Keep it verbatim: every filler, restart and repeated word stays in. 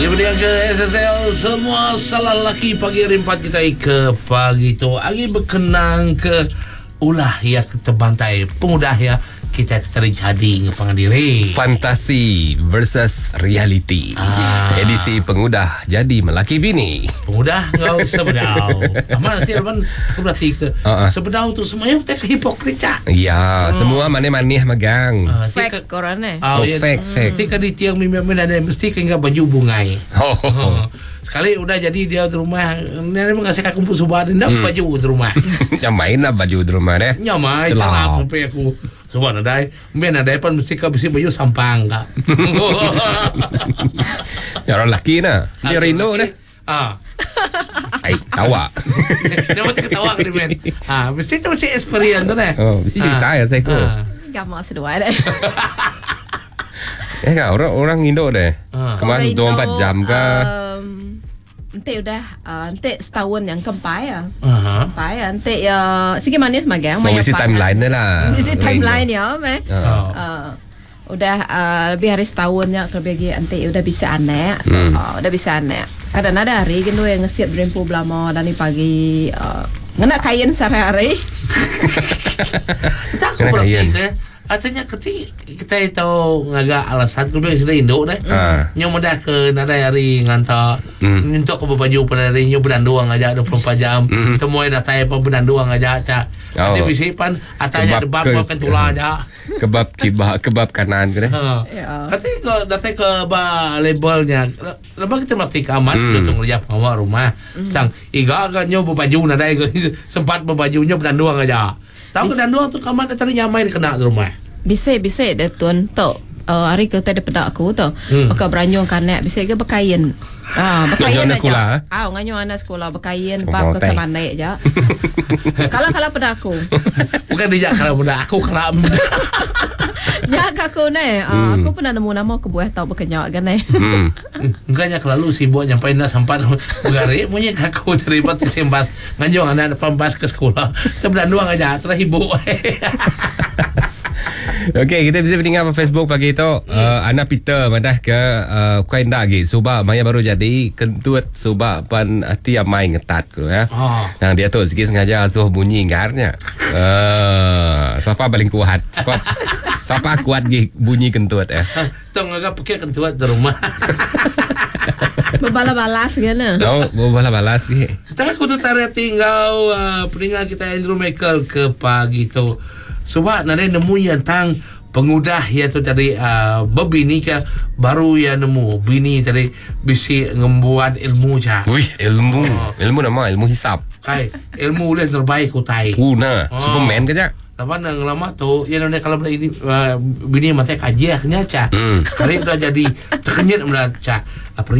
Diberikan ke S S L semua salah laki pagi rimpat kita ke pagi tu. Agi berkenang ke ulah ya terbantai pengudah ya kita terjadi ngepangan diri. Fantasi versus reality. Ah. Edisi pengudah jadi melaki bini. Pengudah kau sebedau. Amal nanti Arman aku berarti ke Uh-uh. sebedau tu semuanya kita hipokrita. Ya, semua manis-manis megang. Ah, Fake korang eh. Oh, Oh, ya, fake, fake. Ketika di tiang mimpi ada mesti kena baju bungai. Oh, oh, oh. Sekali udah jadi dia di rumah, nenek mengasih aku kumpul subah dan Hmm. baju di rumah. Yang main lah baju di rumah deh. Nyamai Celap. celap sampai aku subah ada, men ada pan mesti kau besi baju sampang kak. Ya orang laki nah. Dia Rino deh. Ah, Ay, tawa. dia mesti ketawa ke dia men. Ah, mesti tu mesti experience tu deh. Oh, mesti cerita ya saya ko. Ah. Gamak sedua deh. Eh kan orang orang Indo deh. Ah. Kemas Orang dua puluh empat Indo, jam ke. Um, nanti udah uh, nanti setahun yang keempat ya. Aha. Keempat ya. Nanti ya sige manis magang. Mau isi timeline dia lah. Isi timeline ya, meh. Ah. Uh, udah uh, lebih hari setahunnya terbagi nanti udah bisa anak Hmm. uh, udah bisa anak kadang ada hari gitu yang ngesiap drempo belamo dan pagi uh, ngena kain sehari-hari. Kita aku Kena berarti kain. ke artinya ketika kita tahu ngaga alasan kudu sudah Indo deh. Ah. Nyo mudah ke nada hari nganta Hmm. untuk ke baju pada hari nyo berdanduang aja dua puluh empat jam. Hmm. Temu ada tay apa berdanduang aja ca. Nanti Oh. bisipan atanya Kebab debab ke- kan tulah aja. Kebab kibah kebab kanan ke deh. Ha. Ya. Katanya ke datang ke ba labelnya. Lepas kita mati kamat Hmm. hmm. tu ngeliat awak rumah. Tang iga kan nyo berbaju nada sempat berbajunya berdanduang aja. Tahu berdanduang tu kamat tadi nyamai kena di rumah. Bisa bisa dah tuan tu. Uh, hari kita ada pedak aku tu. Hmm. Maka beranjung kanak bisa ke berkain. Ah, berkain Nganyong anak sekolah, aja. Ah, nganyong anak sekolah berkain Oh, bab ke teh. kemana aja. Kalau kalau pedak aku. Bukan dia kalau muda aku keram. Ya aku ni, uh, aku pernah nemu nama kebuah tau berkenyak kan eh. Hmm. Enggaknya kalau sibuk nyampai nak sampai begari, punya kaku terlibat sembas nganjung anak pembas ke sekolah. Terberdanduang aja, terhibur. Okey, kita bisa mendengar pada Facebook pagi tu. Hmm. Uh, anak Peter madah ke uh, kuai ndak lagi. Subak maya baru jadi kentut subak pan hati amai ngetat ku ya. Oh. Nang dia tu sikit sengaja asuh bunyi ngarnya. Uh, siapa paling kuat? Siapa, siapa kuat gi bunyi kentut ya? Tong agak pakai kentuat di rumah. Berbalas-balas kan eh. Tahu mau balas gi. Tapi aku tu tarik tinggal uh, peninggal kita Andrew Michael ke pagi tu. Sebab nada nemu yang tang pengudah ya tu tadi uh, berbini ke baru ya nemu bini tadi bisi ngembuat ilmu ja. Wih, ilmu. Ilmu nama ilmu hisap. Kai ilmu le terbaik utai. Una, Oh. Superman ke jak? Lapan yang lama tu, ya nona kalau ini uh, bini mati kaji akhirnya cak. Hmm. Sekali udah jadi terkenyit mudah cak.